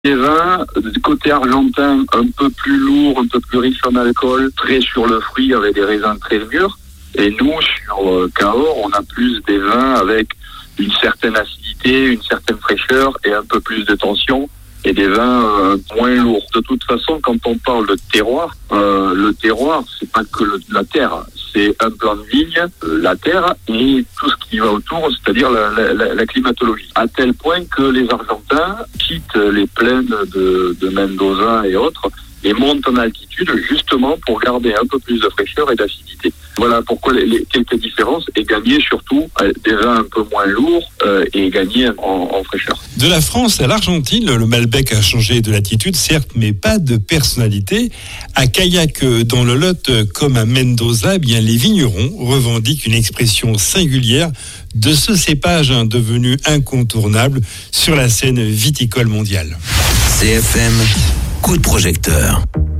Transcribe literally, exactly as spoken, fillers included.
Des vins du côté argentin un peu plus lourds, un peu plus riches en alcool, très sur le fruit avec des raisins très mûrs. Et nous, sur euh, Cahors, on a plus des vins avec une certaine acidité, une certaine fraîcheur et un peu plus de tension. Et des vins euh, moins lourds. De toute façon, quand on parle de terroir, euh, le terroir, c'est pas que le, la terre, c'est un plan de vigne, euh, la terre et tout ce qui va autour, c'est-à-dire la, la, la climatologie. À tel point que les Argentins quittent les plaines de, de Mendoza et autres et montent en altitude justement pour garder un peu plus de fraîcheur et d'acidité. Voilà pourquoi les, les quelques différences et gagner surtout euh, des vins un peu moins lourds euh, et gagner en, en fraîcheur. De la France à l'Argentine, le Malbec a changé de latitude, certes, mais pas de personnalité. À Caillac, dans le Lot, comme à Mendoza, eh bien les vignerons revendiquent une expression singulière de ce cépage hein, devenu incontournable sur la scène viticole mondiale. C F M, coup de projecteur.